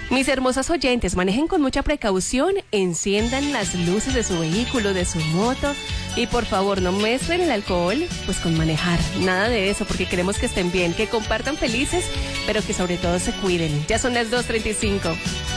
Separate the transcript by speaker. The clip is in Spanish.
Speaker 1: Mis hermosos oyentes, manejen con mucha precaución, enciendan las luces de su vehículo, de su moto y por favor no mezclen el alcohol pues con manejar, nada de eso porque queremos que estén bien, que compartan felices, pero que sobre todo se cuiden. Ya son las 2:35.